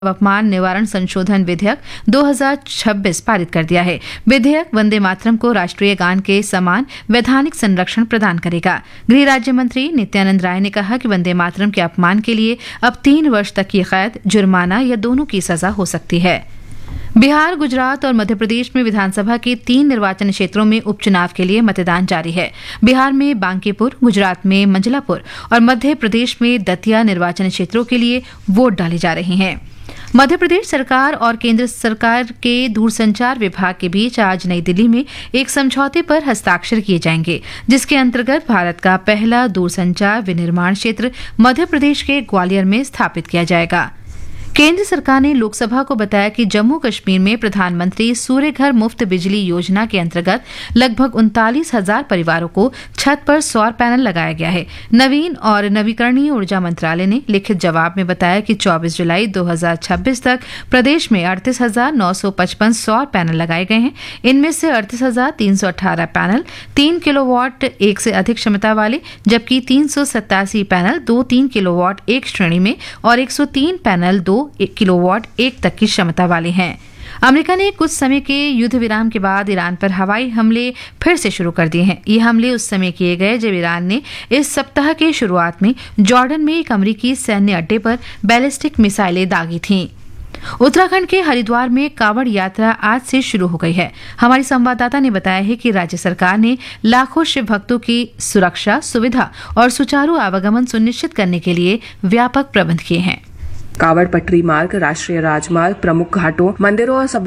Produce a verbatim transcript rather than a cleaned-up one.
अपमान निवारण संशोधन विधेयक दो हज़ार छब्बीस पारित कर दिया है। विधेयक वंदे मातरम को राष्ट्रीय गान के समान वैधानिक संरक्षण प्रदान करेगा। गृह राज्य मंत्री नित्यानंद राय ने कहा कि वंदे मातरम के अपमान के लिए अब तीन वर्ष तक की कैद, जुर्माना या दोनों की सजा हो सकती है। बिहार, गुजरात और मध्य प्रदेश में विधानसभा के तीन निर्वाचन क्षेत्रों में उपचुनाव के लिए मतदान जारी है। बिहार में बांकीपुर, गुजरात में मंजलापुर और मध्य प्रदेश में दतिया निर्वाचन क्षेत्रों के लिए वोट डाले जा रहे हैं। मध्य प्रदेश सरकार और केंद्र सरकार के दूरसंचार विभाग के बीच आज नई दिल्ली में एक समझौते पर हस्ताक्षर किए जाएंगे, जिसके अंतर्गत भारत का पहला दूरसंचार विनिर्माण क्षेत्र मध्य प्रदेश के ग्वालियर में स्थापित किया जाएगा। केंद्र सरकार ने लोकसभा को बताया कि जम्मू कश्मीर में प्रधानमंत्री सूर्य घर मुफ्त बिजली योजना के अंतर्गत लगभग उनतालीस हजार परिवारों को छत पर सौर पैनल लगाया गया है। नवीन और नवीकरणीय ऊर्जा मंत्रालय ने लिखित जवाब में बताया कि चौबीस जुलाई दो हज़ार छब्बीस तक प्रदेश में अड़तीस हजार नौ सौ पचपन सौर पैनल लगाए गए हैं। इनमें से अड़तीस हजार तीन सौ अठारह पैनल तीन किलोवाट एक से अधिक क्षमता वाले, जबकि तीन सौ सत्तासी पैनल दो तीन किलोवाट एक श्रेणी में और एक सौ तीन पैनल दो एक किलोवाट एक तक की क्षमता वाले हैं। अमेरिका ने कुछ समय के युद्ध विराम के बाद ईरान पर हवाई हमले फिर से शुरू कर दिए हैं। ये हमले उस समय किए गए जब ईरान ने इस सप्ताह के शुरुआत में जॉर्डन में एक अमेरिकी सैन्य अड्डे पर बैलिस्टिक मिसाइलें दागी थीं। उत्तराखंड के हरिद्वार में कावड़ यात्रा आज से शुरू हो गई है। हमारी संवाददाता ने बताया है कि राज्य सरकार ने लाखों शिव भक्तों की सुरक्षा, सुविधा और सुचारू आवागमन सुनिश्चित करने के लिए व्यापक प्रबंध किए हैं। कावड़ पटरी मार्ग, राष्ट्रीय राजमार्ग, प्रमुख घाटों, मंदिरों और